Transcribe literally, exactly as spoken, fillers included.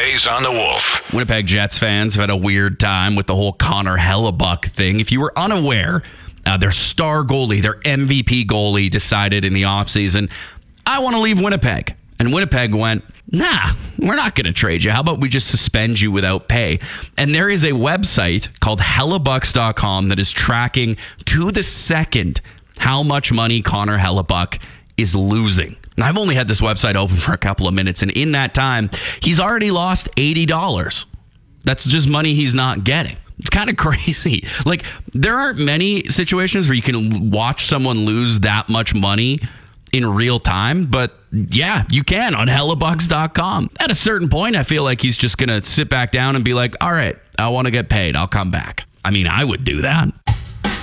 Jays on the Wolf. Winnipeg Jets fans have had a weird time with the whole Connor Hellebuck thing. If you were unaware, uh, their star goalie, their M V P goalie, decided in the offseason, I want to leave Winnipeg. And Winnipeg went, nah, we're not going to trade you. How about we just suspend you without pay? And there is a website called hellebucks dot com that is tracking to the second how much money Connor Hellebuck is losing. And I've only had this website open for a couple of minutes, and in that time, he's already lost eighty dollars. That's just money he's not getting. It's kind of crazy. Like, there aren't many situations where you can watch someone lose that much money in real time, but yeah, you can on hellebucks dot com. At a certain point, I feel like he's just going to sit back down and be like, all right, I want to get paid. I'll come back. I mean, I would do that.